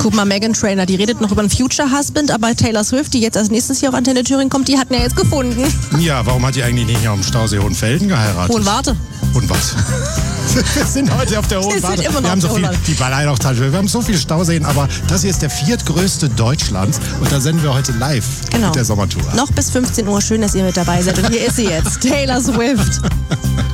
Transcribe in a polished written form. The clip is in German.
Guck mal, Meghan Trainor, die redet noch über einen Future Husband, aber Taylor Swift, die jetzt als nächstes Jahr auf Antenne Thüringen kommt, die hat ihn ja jetzt gefunden. Ja, warum hat die eigentlich nicht am Stausee Hohenfelden geheiratet? Hohenwarte. Und was? Wir sind heute auf der Hohenwarte. Wir sind immer noch wir haben so auf viel, der die Ballei-Aufteil. Wir haben so viele Stauseen, aber das hier ist der viertgrößte Deutschlands und da senden wir heute live mit der Sommertour. Noch bis 15 Uhr. Schön, dass ihr mit dabei seid. Und hier ist sie jetzt, Taylor Swift.